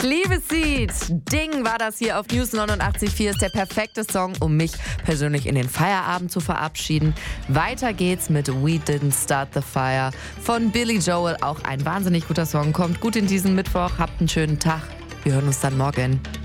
Liebeslied. Ding war das hier auf News 89.4. Ist der perfekte Song, um mich persönlich in den Feierabend zu verabschieden. Weiter geht's mit We Didn't Start the Fire von Billy Joel. Auch ein wahnsinnig guter Song. Kommt gut in diesen Mittwoch. Habt einen schönen Tag. Wir hören uns dann morgen.